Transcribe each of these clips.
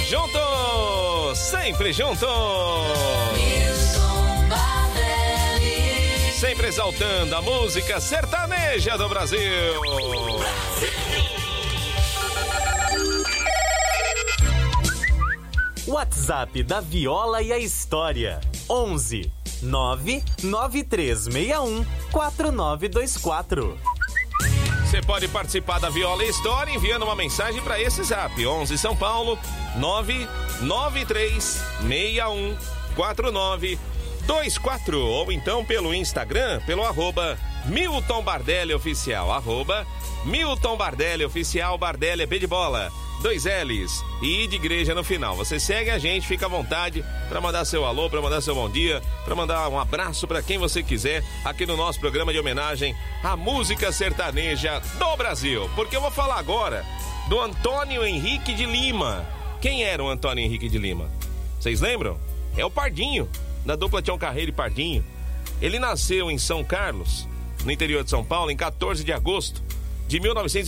juntos, sempre juntos. Sempre exaltando a música sertaneja do Brasil. WhatsApp da Viola e a História: 11 99361 4924. Você pode participar da Viola e História enviando uma mensagem para esse zap: 11 São Paulo 99361 4924, ou então pelo Instagram, pelo @Milton Bardelli Oficial, @Milton Bardelli Oficial, Bardelli é B de bola, 2 L's e I de igreja no final. Você segue a gente, fica à vontade para mandar seu alô, para mandar seu bom dia, para mandar um abraço para quem você quiser aqui no nosso programa de homenagem à música sertaneja do Brasil. Porque eu vou falar agora do Antônio Henrique de Lima. Quem era o Antônio Henrique de Lima? Vocês lembram? É o Pardinho, da dupla Tião Carreiro e Pardinho. Ele nasceu em São Carlos, no interior de São Paulo, em 14 de agosto de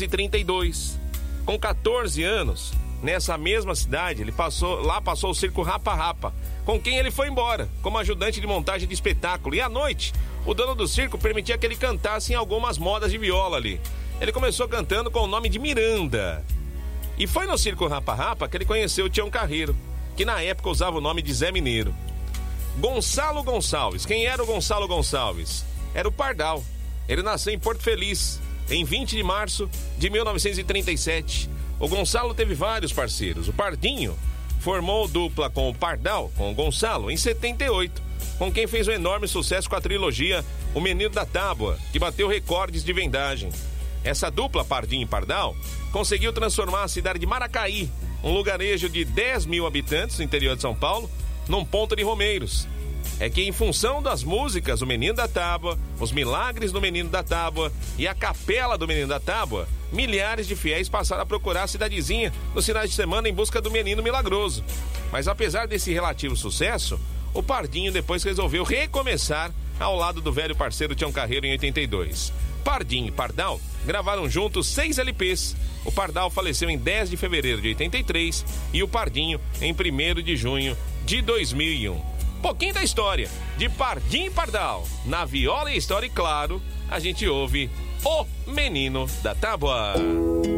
1932. Com 14 anos, nessa mesma cidade, ele passou o circo Rapa Rapa, com quem ele foi embora, como ajudante de montagem de espetáculo. E à noite, o dono do circo permitia que ele cantasse em algumas modas de viola ali. Ele começou cantando com o nome de Miranda. E foi no circo Rapa Rapa que ele conheceu o Tião Carreiro, que na época usava o nome de Zé Mineiro. Gonçalo Gonçalves. Quem era o Gonçalo Gonçalves? Era o Pardal. Ele nasceu em Porto Feliz, em 20 de março de 1937. O Gonçalo teve vários parceiros. O Pardinho formou dupla com o Pardal, com o Gonçalo, em 78, com quem fez um enorme sucesso com a trilogia O Menino da Tábua, que bateu recordes de vendagem. Essa dupla, Pardinho e Pardal, conseguiu transformar a cidade de Maracaí, um lugarejo de 10 mil habitantes no interior de São Paulo, num ponto de romeiros. É que em função das músicas O Menino da Tábua, Os Milagres do Menino da Tábua e a Capela do Menino da Tábua, milhares de fiéis passaram a procurar a cidadezinha nos finais de semana em busca do Menino Milagroso. Mas apesar desse relativo sucesso, o Pardinho depois resolveu recomeçar ao lado do velho parceiro Tião Carreiro em 82. Pardinho e Pardal gravaram juntos 6 LPs. O Pardal faleceu em 10 de fevereiro de 83 e o Pardinho em 1º de junho de 2001. Pouquinho da história de Pardinho e Pardal. Na Viola e História, e claro, a gente ouve O Menino da Tábua.